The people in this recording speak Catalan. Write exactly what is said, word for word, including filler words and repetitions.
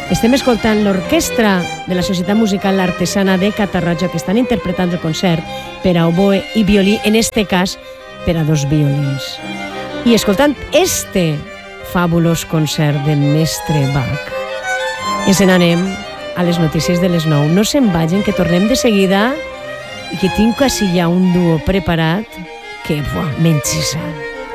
Estem escoltant l'orquestra de la Societat Musical Artesana de Catarroja, que estan interpretant el concert per a oboe i violí, en este cas per a dos violins. I escoltant este fabulós concert del mestre Bach, ens n'anem a les notícies de les nou. No se'n vagin, que tornem de seguida i que tinc quasi ja un duo preparat que, buah, m'enxissa.